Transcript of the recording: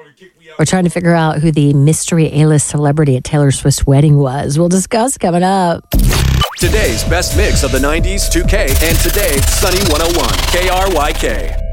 We're trying to figure out who the mystery A-list celebrity at Taylor Swift's wedding was. We'll discuss coming up. Today's best mix of the 90s, 2K, and today, Sunny 101, KRYK.